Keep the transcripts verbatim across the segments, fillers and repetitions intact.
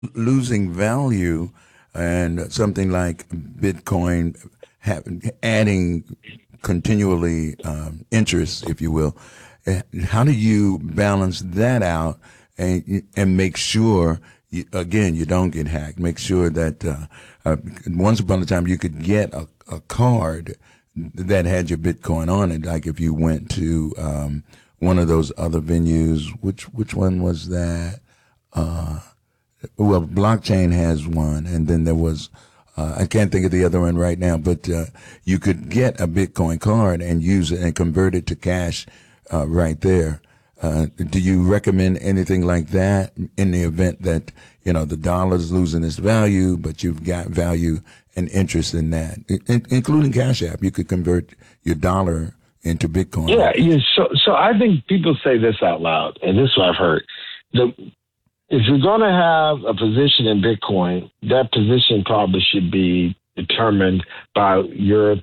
losing value and something like Bitcoin have, adding continually um, interest, if you will. Eh, How do you balance that out and and make sure you, again you don't get hacked? Make sure that uh, uh, once upon a time you could get a, a card that had your Bitcoin on it, like if you went to um, one of those other venues. Which which one was that? Well, blockchain has one, and then there was, uh, I can't think of the other one right now, but uh, you could get a Bitcoin card and use it and convert it to cash uh, right there. Uh, do you recommend anything like that in the event that, you know, the dollar's losing its value, but you've got value and interest in that, in, including Cash App? You could convert your dollar into Bitcoin Yeah, like that. yeah. So, so I think people say this out loud, and this is what I've heard. The If you're going to have a position in Bitcoin, that position probably should be determined by your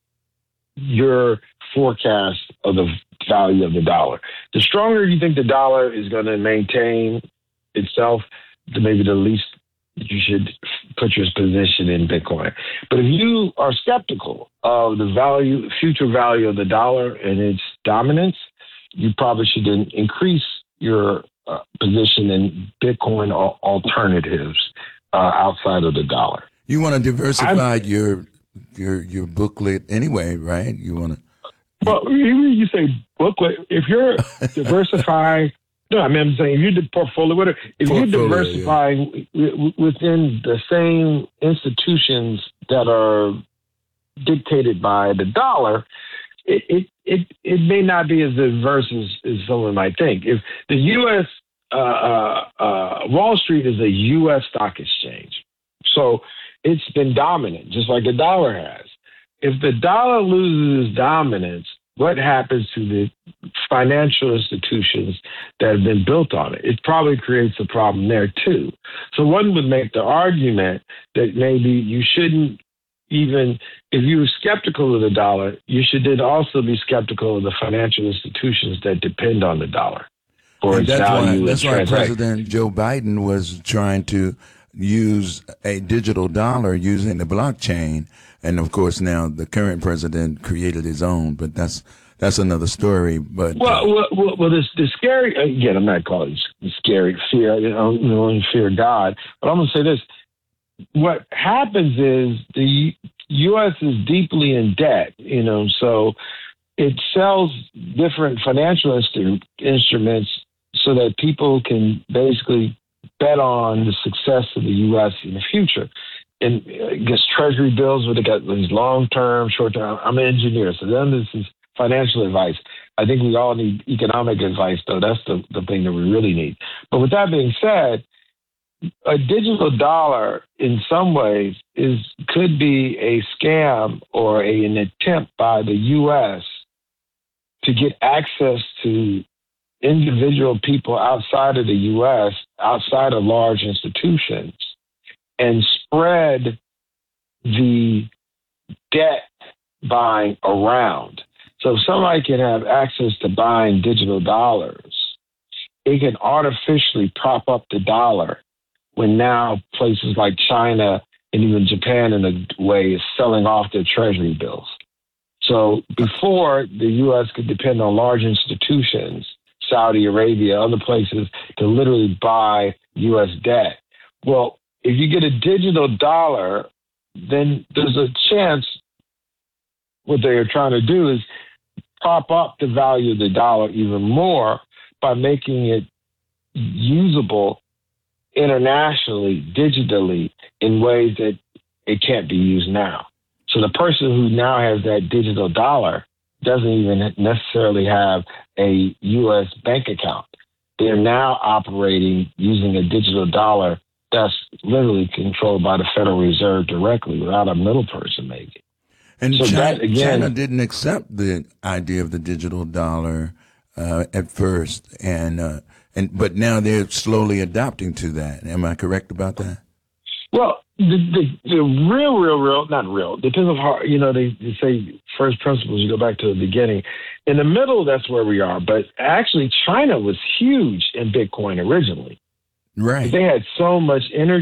your forecast of the value of the dollar. The stronger you think the dollar is going to maintain itself, the maybe the least you should put your position in Bitcoin. But if you are skeptical of the value, future value of the dollar and its dominance, you probably should in- increase your uh, position in Bitcoin al- alternatives uh, outside of the dollar. You want to I'm, diversify your your your booklet anyway, right? You want to. well, even you say booklet, if you're diversifying, no, I mean, I'm saying if you're the portfolio, whatever, if you're Portfolio, yeah. diversifying w- w- within the same institutions that are dictated by the dollar, it, it, it, it may not be as diverse as, as someone might think. If the U S, uh, uh, uh, Wall Street is a U S stock exchange. So it's been dominant, just like the dollar has. If the dollar loses dominance, what happens to the financial institutions that have been built on it? It probably creates a problem there too. So one would make the argument that maybe you shouldn't even, if you're skeptical of the dollar, you should then also be skeptical of the financial institutions that depend on the dollar for And its that's why value and that's why transaction. President Joe Biden was trying to use a digital dollar using the blockchain, and of course now the current president created his own. But that's that's another story. But uh, Well, well, well, well this, the scary, again, I'm not calling it scary fear, you know, you know, fear God, but I'm going to say this. What happens is the U S is deeply in debt, you know, so it sells different financial instru- instruments so that people can basically bet on the success of the U S in the future. And I guess treasury bills, where they got these long term, short term. I'm an engineer, so then this is financial advice. I think we all need economic advice, though. That's the, the thing that we really need. But with that being said, a digital dollar in some ways is could be a scam or a, an attempt by the U S to get access to individual people outside of the U S, outside of large institutions, and spread the debt buying around. So if somebody can have access to buying digital dollars, it can artificially prop up the dollar when now places like China and even Japan in a way is selling off their treasury bills. So before, the U S could depend on large institutions, Saudi Arabia, other places, to literally buy U S debt. Well, if you get a digital dollar, then there's a chance what they are trying to do is prop up the value of the dollar even more by making it usable internationally, digitally, in ways that it can't be used now. So the person who now has that digital dollar doesn't even necessarily have a U S bank account. They're now operating using a digital dollar that's literally controlled by the Federal Reserve directly without a middle person maybe. and So China that China again, didn't accept the idea of the digital dollar uh, at first, and uh, and but now they're slowly adopting to that. Am I correct about that? well, the, the, the real, real, real, not real, depends on how, you know, they, they say first principles, you go back to the beginning. In the middle, that's where we are. But actually, China was huge in Bitcoin originally. Right. They had so much energy.